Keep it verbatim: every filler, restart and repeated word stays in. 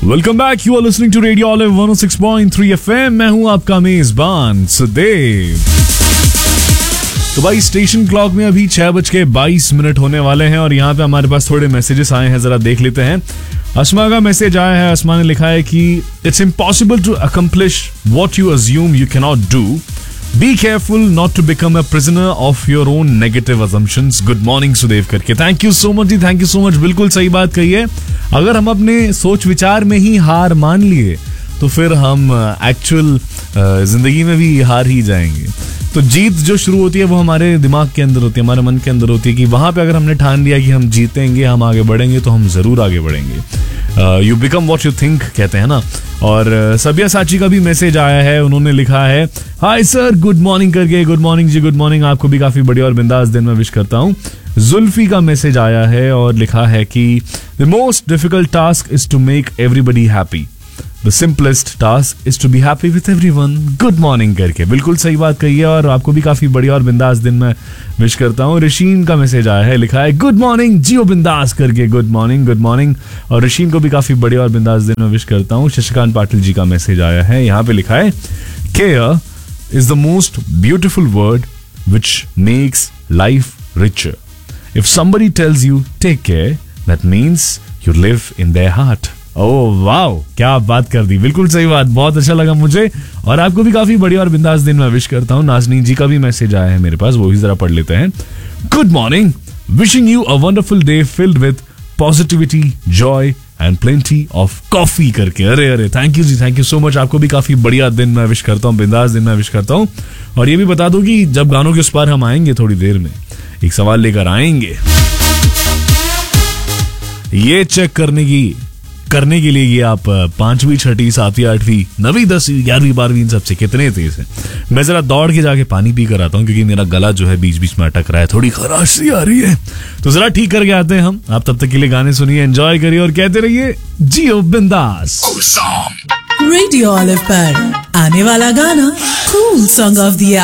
Welcome back, you are listening to radio olive one O six point three FM. मैं हूं आपका मेजबान सुदेव। तो भाई स्टेशन क्लॉक में अभी छह बज के बाईस मिनट होने वाले हैं और यहाँ पे हमारे पास थोड़े मैसेजेस आए हैं, जरा देख लेते हैं। अस्मा का मैसेज आया है। अस्मा ने लिखा है कि it's impossible to accomplish what you assume you can not do. Be careful not to become a prisoner of your own negative assumptions. Good morning Sudev करके। Thank you so much ji, thank you so much. बिल्कुल सही बात कही है। अगर हम अपने सोच विचार में ही हार मान लिए तो फिर हम एक्चुअल जिंदगी में भी हार ही जाएंगे। तो जीत जो शुरू होती है वो हमारे दिमाग के अंदर होती है, हमारे मन के अंदर होती है कि वहां पे अगर हमने ठान लिया कि हम जीतेंगे, हम आगे बढ़ेंगे, तो हम जरूर आगे बढ़ेंगे। You become what you think कहते हैं ना। और uh, सबिया साची का भी मैसेज आया है। उन्होंने लिखा है हाय सर, गुड मॉर्निंग करके। गुड मॉर्निंग जी, गुड मॉर्निंग। आपको भी काफी बढ़िया और बिंदास दिन में विश करता हूँ। जुल्फी का मैसेज आया है और लिखा है कि the most difficult task is to make everybody happy, the simplest task is to be happy with everyone. Good morning करके। बिल्कुल सही बात कही है और आपको भी काफी बढ़िया और बिंदास दिन में विश करता हूँ। ऋषिन का मैसेज आया है, लिखा है गुड मॉर्निंग जियो बिंदास करके। Good morning, good morning. और ऋषिन को भी काफी बढ़िया और बिंदास दिन में विश करता हूँ। शशिकांत पाटिल जी का मैसेज आया है, यहाँ पे लिखा है care is the most beautiful word which makes life richer. If somebody tells you take care, that means you live in their heart. Oh wow, क्या बात कर दी। बिल्कुल सही बात, बहुत अच्छा लगा मुझे। और आपको भी काफी बढ़िया और बिंदास दिन में विश करता हूँ। नाजनीन जी का भी मैसेज आया है मेरे पास, वो भी जरा पढ़ लेते हैं। Good morning, wishing you a wonderful day filled with positivity, Joy and plenty of coffee करके। अरे अरे, thank you ji, thank you so much. आपको भी काफी बढ़िया दिन में विश करता हूँ, बिंदास दिन में विश करता हूँ। और ये भी बता दो कि जब गानों के उस पार हम आएंगे थोड़ी देर में, एक सवाल लेकर आएंगे ये चेक करने की करने के लिए कि आप पांचवी, छठी, सातवीं, आठवीं, नवीं, दसवीं, ग्यारहवीं, बारहवीं इन सबसे कितने तेज हैं। मैं जरा दौड़ के जाके पानी पी कर आता हूँ क्योंकि मेरा गला जो है बीच बीच में अटक रहा है, थोड़ी खराश सी आ रही है। तो जरा ठीक करके आते हैं हम। आप तब तक के लिए गाने सुनिए, एंजॉय करिए और कहते रहिए जियो बिंदास। रेडियो ऑलिव पर आने वाला गाना कूल सॉन्ग ऑफ द